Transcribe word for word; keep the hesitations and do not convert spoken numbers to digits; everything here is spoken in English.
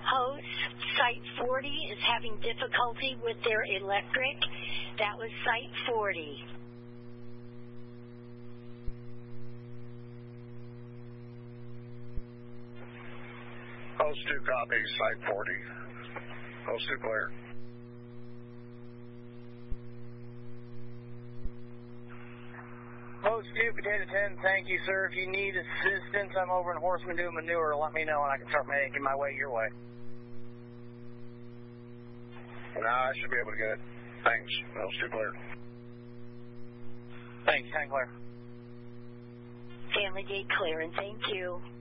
Host, Site forty is having difficulty with their electric. That was Site forty. Host two copy, Site forty. Host two clear. Host two, Potato ten, thank you, sir. If you need assistance, I'm over in Horseman doing manure. Let me know and I can start making my way your way. No, I should be able to get it. Thanks. Host two clear. Thanks, hang clear. Family Gate clear, and thank you.